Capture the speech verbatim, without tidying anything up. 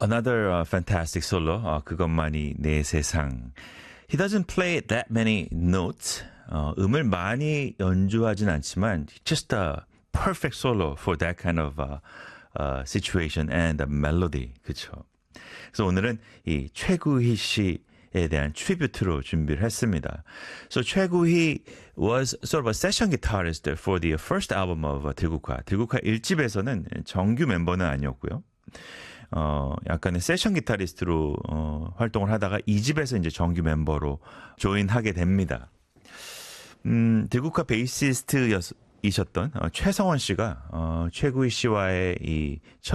another uh, fantastic solo. 어, 그것만이 내 세상. He doesn't play that many notes. 어, 음을 많이 연주하진 않지만 just a perfect solo for that kind of uh, uh, situation and a melody. 그렇죠. 그래서 오늘은 이 최구희 씨에 대한 트리뷰트로 준비를 했습니다. So 최구희 was sort of a session guitarist for the first album of 들국화. 들국화 일 집에서는 정규 멤버는 아니었고요. 어, 약간의 세션 기타리스트로 어, 활동을 하다가 이 집에서 이제 정규 멤버로 조인하게 됩니다. 음, 들국화 베이시스트이셨던 어, 최성원 씨가 어, 최구희 씨와의 이 첫